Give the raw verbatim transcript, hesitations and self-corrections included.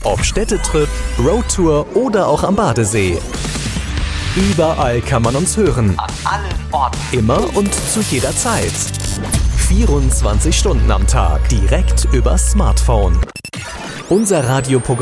Ob Städtetrip, Roadtour oder auch am Badesee. Überall kann man uns hören. An allen Orten. Immer und zu jeder Zeit. vierundzwanzig Stunden am Tag. Direkt übers Smartphone. Unser Radioprogramm